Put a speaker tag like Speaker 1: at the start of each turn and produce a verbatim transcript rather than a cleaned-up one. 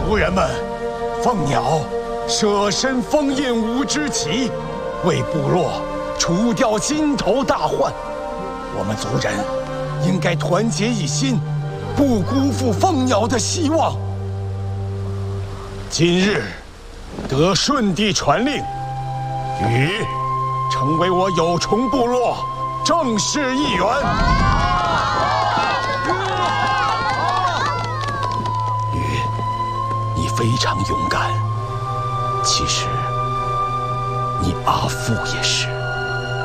Speaker 1: 族人们，凤鸟舍身封印五支旗，为部落除掉心头大患。我们族人应该团结一心，不辜负凤鸟的希望。今日得舜帝传令，禹成为我有虫部落正式一员。禹，你非常勇敢，其实你阿父也是。